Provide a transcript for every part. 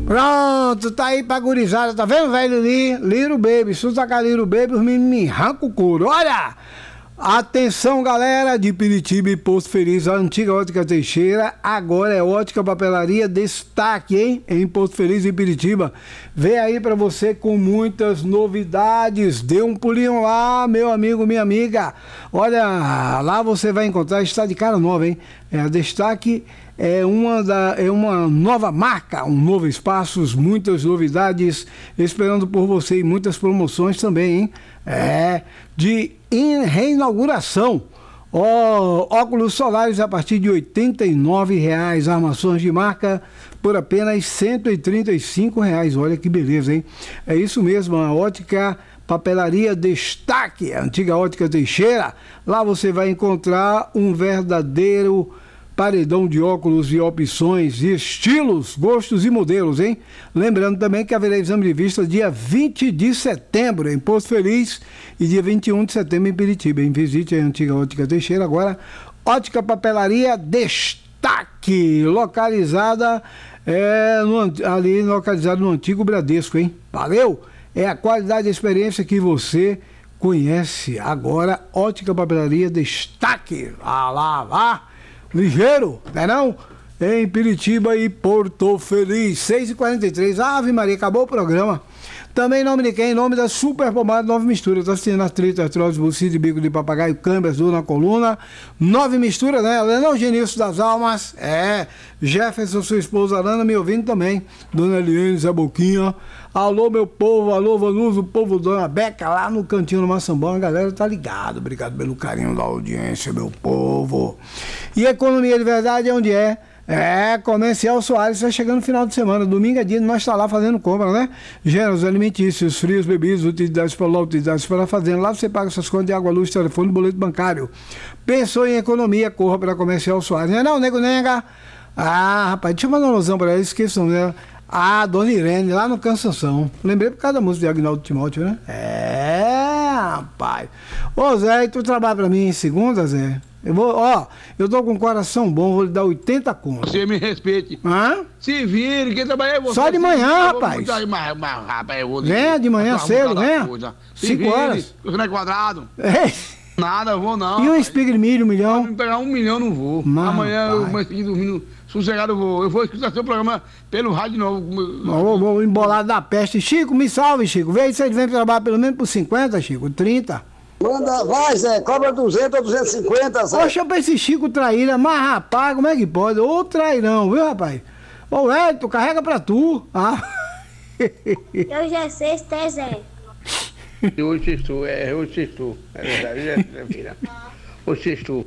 Pronto, tá aí pra gurizada, tá vendo, velho? Little Baby, se tu tacar Little Baby, os meninos me arrancam o couro. Olha! Atenção, galera de Piritiba e Posto Feliz, a antiga Ótica Teixeira, agora é Ótica Papelaria Destaque, hein? Em Posto Feliz e Piritiba. Vem aí pra você com muitas novidades. Dê um pulinho lá, meu amigo, minha amiga. Olha, lá você vai encontrar, está de cara nova, hein? A Destaque é uma nova marca, um novo espaço, muitas novidades esperando por você e muitas promoções também, hein? De reinauguração. Óculos solares a partir de R$ 89,00, armações de marca por apenas R$ 135,00. Olha que beleza, hein? É isso mesmo, a Ótica Papelaria Destaque, a antiga Ótica Teixeira. Lá você vai encontrar um verdadeiro paredão de óculos e opções, estilos, gostos e modelos, hein? Lembrando também que haverá exame de vista dia 20 de setembro em Posto Feliz e dia 21 de setembro em Piritiba, hein? Visite a antiga Ótica Teixeira, agora Ótica Papelaria Destaque, localizada no antigo Bradesco, hein? Valeu! É a qualidade e experiência que você conhece. Agora, Ótica Papelaria Destaque. Lá. Ligeiro, não é não? Em Piritiba e Porto Feliz, 6h43. Ave Maria, acabou o programa. Também em nome de quem? Em nome da Super Pomada Nove Misturas. Tá assistindo artrite, artrose, bucite, bico de papagaio, câimbras, dor na coluna. Nove Misturas, né? Lenão Genilson das Almas. Jefferson, sua esposa Alana, me ouvindo também. Dona Eliane, Zé Boquinha. Alô, meu povo, alô, Vanuso, o povo Dona Beca, lá no cantinho do Maçambão. A galera tá ligado. Obrigado pelo carinho da audiência, meu povo. E economia de verdade é onde é? Comercial Soares, vai chegando no final de semana, domingo é dia, nós está lá fazendo compra, né? Gêneros alimentícios, frios, bebidas, utilidades para lá, utilidades para a fazenda. Lá você paga suas contas de água, luz, telefone, boleto bancário. Pensou em economia, corra para Comercial Soares. Não é não, nego nega? Rapaz, deixa eu mandar uma alusão para ela, esqueçam, né? Dona Irene, lá no Cansanção. Lembrei por causa da música de Agnaldo Timóteo, né? Rapaz. Ô Zé, e tu trabalha para mim em segunda, Zé? Eu tô com um coração bom, vou lhe dar 80 contos. Você me respeite. Se vire, quem trabalha é você. Só de manhã, rapaz. Venha de manhã cedo, venha. 5 horas. Você não é quadrado. Nada, eu vou não. E um espiga de milho, 1 milhão? Se me pegar 1 milhão, não vou. Amanhã eu vou seguir dormindo sossegado, eu vou escutar seu programa pelo rádio de novo. Vou embolado da peste. Chico, me salve, Chico. Vê se ele vem trabalhar pelo menos por 50, Chico, 30. Manda, vai, Zé, cobra 200 ou 250, Zé. Oxa, pra esse Chico traíra, mas rapaz, como é que pode? Ô trairão, viu, rapaz? Ô, tu carrega pra tu. Eu já sei, Zé. Hoje estou. É verdade, filha. Hoje estou.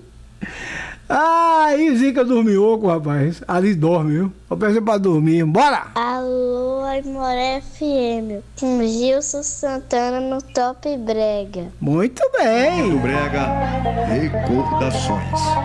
E Zica dormiu oco, rapaz. Ali dorme, viu? Eu pensei pra dormir. Bora! Alô, Aimoré FM. Com Gilson Santana no Top Brega. Muito bem! Brega, recordações.